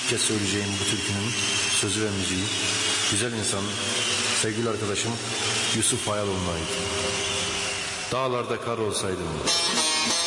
İlk kez söyleyeceğim bu türkünün sözü ve müziği güzel insan, sevgili arkadaşım Yusuf Hayaloğlu'na ait. Dağlarda kar olsaydım,